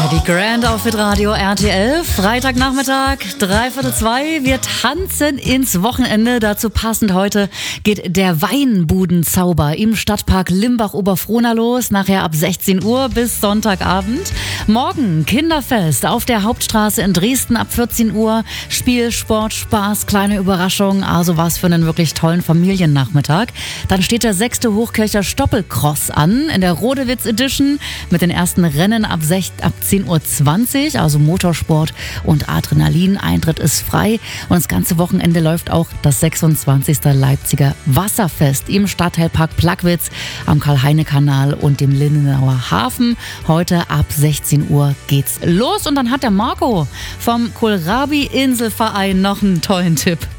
Die Grand Outfit Radio RTL, Freitagnachmittag, 2:15. Wir tanzen ins Wochenende. Dazu passend heute geht der Weinbudenzauber im Stadtpark Limbach-Oberfrohna los. Nachher ab 16 Uhr bis Sonntagabend. Morgen Kinderfest auf der Hauptstraße in Dresden ab 14 Uhr. Spiel, Sport, Spaß, kleine Überraschung. Also was für einen wirklich tollen Familiennachmittag. Dann steht der 6. Hochkircher Stoppelcross an in der Rodewitz Edition mit den ersten Rennen ab 10:20 Uhr, also Motorsport und Adrenalin. Eintritt ist frei und das ganze Wochenende läuft auch das 26. Leipziger Wasserfest im Stadtteilpark Plagwitz am Karl-Heine-Kanal und dem Lindenauer Hafen. Heute ab 16 Uhr geht's los und dann hat der Marco vom Kohlrabi-Inselverein noch einen tollen Tipp.